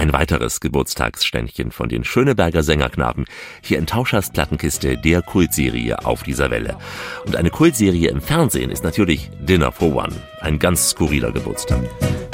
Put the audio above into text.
Ein weiteres Geburtstagsständchen von den Schöneberger Sängerknaben, hier in Tauschers Plattenkiste, der Kultserie auf dieser Welle. Und eine Kultserie im Fernsehen ist natürlich Dinner for One, ein ganz skurriler Geburtstag.